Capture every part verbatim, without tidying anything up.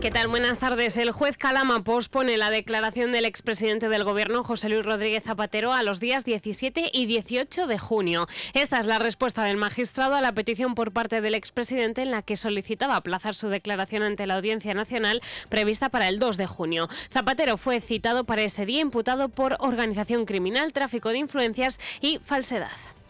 ¿Qué tal? Buenas tardes. El juez Calama pospone la declaración del expresidente del Gobierno, José Luis Rodríguez Zapatero, a los días diecisiete y dieciocho de junio. Esta es la respuesta del magistrado a la petición por parte del expresidente en la que solicitaba aplazar su declaración ante la Audiencia Nacional prevista para el dos de junio. Zapatero fue citado para ese día imputado por organización criminal, tráfico de influencias y falsedad.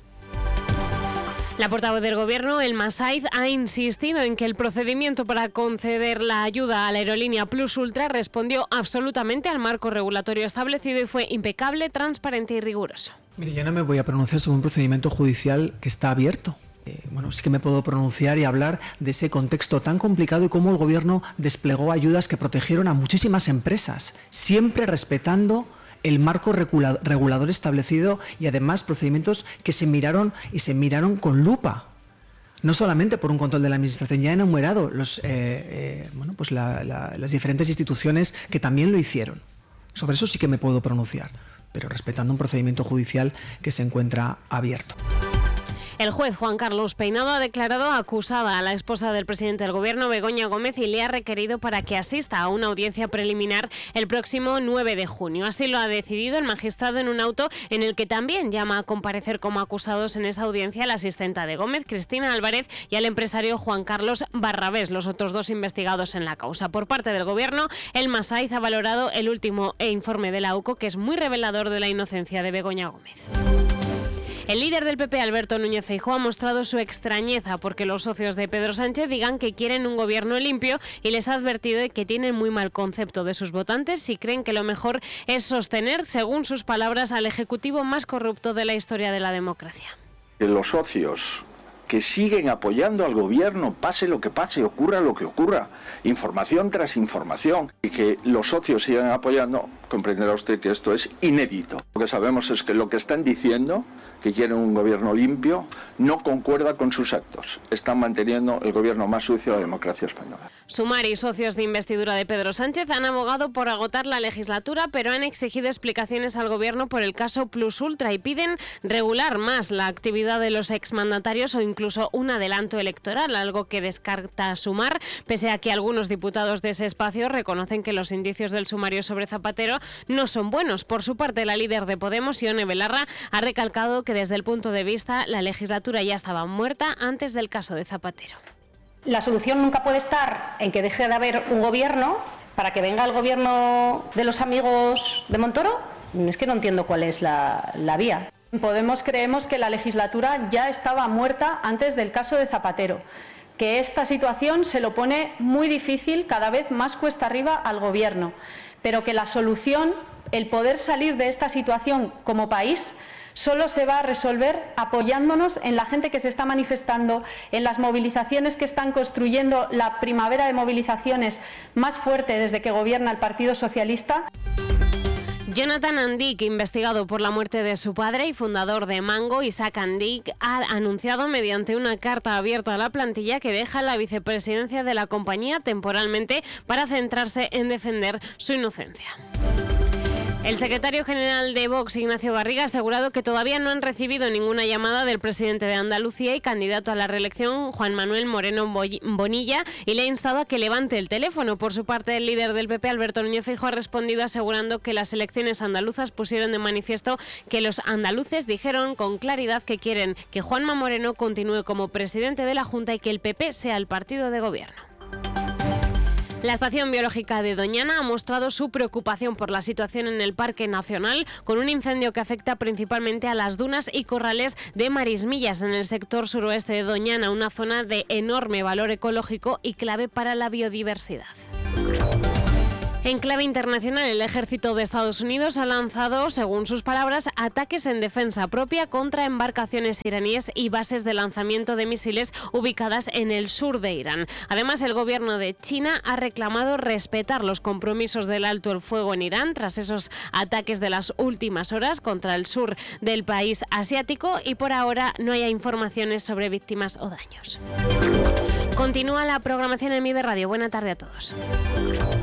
La portavoz del Gobierno, Elma Saiz, ha insistido en que el procedimiento para conceder la ayuda a la aerolínea Plus Ultra respondió absolutamente al marco regulatorio establecido y fue impecable, transparente y riguroso. Mire, yo no me voy a pronunciar sobre un procedimiento judicial que está abierto. Eh, bueno, sí que me puedo pronunciar y hablar de ese contexto tan complicado y cómo el Gobierno desplegó ayudas que protegieron a muchísimas empresas, siempre respetando el marco regulador establecido y además procedimientos que se miraron y se miraron con lupa. No solamente por un control de la Administración, ya he enumerado los, eh, eh, bueno, pues la, la, las diferentes instituciones que también lo hicieron. Sobre eso sí que me puedo pronunciar, pero respetando un procedimiento judicial que se encuentra abierto. El juez Juan Carlos Peinado ha declarado acusada a la esposa del presidente del Gobierno, Begoña Gómez, y le ha requerido para que asista a una audiencia preliminar el próximo nueve de junio. Así lo ha decidido el magistrado en un auto en el que también llama a comparecer como acusados en esa audiencia a la asistenta de Gómez, Cristina Álvarez, y al empresario Juan Carlos Barrabés, los otros dos investigados en la causa. Por parte del Gobierno, Elma Saiz ha valorado el último informe de la A U C O, que es muy revelador de la inocencia de Begoña Gómez. El líder del P P, Alberto Núñez Feijóo, ha mostrado su extrañeza porque los socios de Pedro Sánchez digan que quieren un gobierno limpio y les ha advertido de que tienen muy mal concepto de sus votantes si creen que lo mejor es sostener, según sus palabras, al ejecutivo más corrupto de la historia de la democracia. Los socios que siguen apoyando al gobierno, pase lo que pase, ocurra lo que ocurra, información tras información, y que los socios sigan apoyando, comprenderá usted que esto es inédito. Lo que sabemos es que lo que están diciendo, que quieren un gobierno limpio, no concuerda con sus actos. Están manteniendo el gobierno más sucio de la democracia española. Sumar y socios de investidura de Pedro Sánchez han abogado por agotar la legislatura, pero han exigido explicaciones al gobierno por el caso Plus Ultra y piden regular más la actividad de los exmandatarios o incluso un adelanto electoral, algo que descarta Sumar, pese a que algunos diputados de ese espacio reconocen que los indicios del sumario sobre Zapatero no son buenos. Por su parte, la líder de Podemos, Ione Belarra, ha recalcado que desde el punto de vista la legislatura ya estaba muerta antes del caso de Zapatero. La solución nunca puede estar en que deje de haber un gobierno para que venga el gobierno de los amigos de Montoro. Es que no entiendo cuál es la, la vía. En Podemos creemos que la legislatura ya estaba muerta antes del caso de Zapatero, que esta situación se lo pone muy difícil, cada vez más cuesta arriba al gobierno, pero que la solución, el poder salir de esta situación como país, solo se va a resolver apoyándonos en la gente que se está manifestando, en las movilizaciones que están construyendo la primavera de movilizaciones más fuerte desde que gobierna el Partido Socialista. Jonathan Andic, investigado por la muerte de su padre y fundador de Mango, Isaac Andic, ha anunciado mediante una carta abierta a la plantilla que deja la vicepresidencia de la compañía temporalmente para centrarse en defender su inocencia. El secretario general de Vox, Ignacio Garriga, ha asegurado que todavía no han recibido ninguna llamada del presidente de Andalucía y candidato a la reelección, Juan Manuel Moreno Bonilla, y le ha instado a que levante el teléfono. Por su parte, el líder del P P, Alberto Núñez Feijóo, ha respondido asegurando que las elecciones andaluzas pusieron de manifiesto que los andaluces dijeron con claridad que quieren que Juanma Moreno continúe como presidente de la Junta y que el P P sea el partido de gobierno. La Estación Biológica de Doñana ha mostrado su preocupación por la situación en el Parque Nacional, con un incendio que afecta principalmente a las dunas y corrales de Marismillas, en el sector suroeste de Doñana, una zona de enorme valor ecológico y clave para la biodiversidad. En clave internacional, el ejército de Estados Unidos ha lanzado, según sus palabras, ataques en defensa propia contra embarcaciones iraníes y bases de lanzamiento de misiles ubicadas en el sur de Irán. Además, el gobierno de China ha reclamado respetar los compromisos del alto el fuego en Irán tras esos ataques de las últimas horas contra el sur del país asiático, y por ahora no hay informaciones sobre víctimas o daños. Continúa la programación en MIBE Radio. Buena tarde a todos.